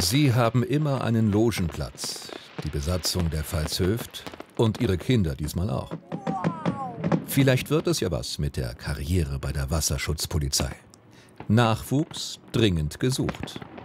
Sie haben immer einen Logenplatz, die Besatzung der Pfalz Höft und ihre Kinder diesmal auch. Vielleicht wird es ja was mit der Karriere bei der Wasserschutzpolizei. Nachwuchs dringend gesucht.